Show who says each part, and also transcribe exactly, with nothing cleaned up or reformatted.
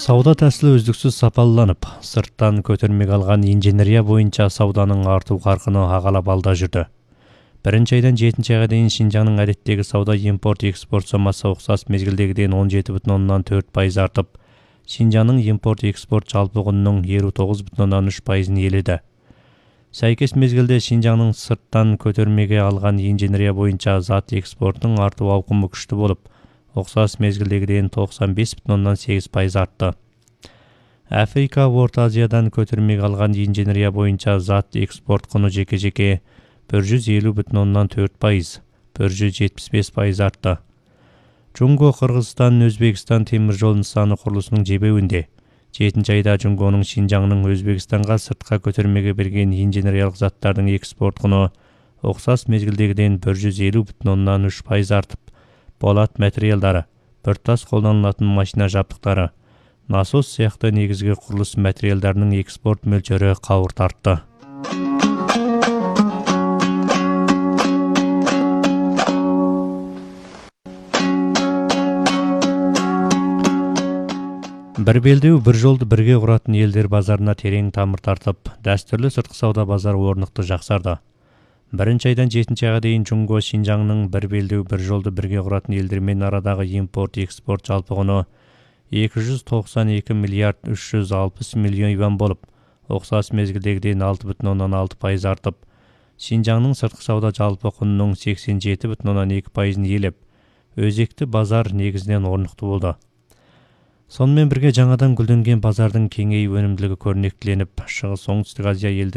Speaker 1: Сауда тәсілі үздіксіз сапаланып, сырттан көтермек алған инженерия бойынша сауданың арту қарқыны ағалап алда жүрді. Бірінші айдан жетінші айға дейін Шинжаңның әдеттегі сауда импорт-экспорт сомасы ұқсас мезгілдегіден он жеті бүтін оннан төрт пайыз артып, Шинжаңның импорт-экспорт жалпы құнының елу тоғыз бүтін оннан үш пайызын иеледі. Сәйкес мезгілде Шинжаңның сырттан көтермеге алған инженерия бойынша зат экспортының арту ауқымы күшті болып, ұқсас мезгілдегіден тоқсан бес бүтін оннан сегіз пайыз артты. Африка, Орта Азиядан көтермек алған инженерия бойынша зат экспорт құны жеке-жеке бір жүз елу бүтін оннан төрт пайыз, бір жүз жетпіс бес пайыз артты. Джунго, Қырғызстан, Өзбекстан темір жол нысаны құрылысының жебеуінде. жетінші айда Джунгоның Шинжаңның Өзбекстанға сыртқа көтермеге берген инженериялық заттардың экспорт құны ұқсас мезгілдегіден бір жүз елу бүтін оннан үш пайыз артып, болат материалдары, біртас қолданылатын машина жабдықтары, насос сияқты негізгі құрылыс материалдарының экспорт мөлшері қауырт артты. Бір белдеу, бір жолды бірге құратын елдер базарына терең тамыр тартып, дәстүрлі сыртқы сауда базары орнықты жақсарды. Бірінші айдан жетінші айға дейін Джунго Шинжаңның бір белдеу, бір жолды бірге құратын елдермен арадағы импорт-экспорт жалпы құны екі жүз тоқсан екі миллиард үш жүз алпыс миллион юан болып, ұқсас мезгілдегіден алты бүтін оннан алты пайыз артып, Шинжаңның сыртқы сауда жалпы құнының сексен жеті бүтін оннан екі пайызын иелеп, өзекті базар негізінен орнықты болды. Сонымен бірге жаңадан гүлденген базардың кеңейіп өнімділігі көрнектіленіп, Шығыс Оңтүстік Азия елдері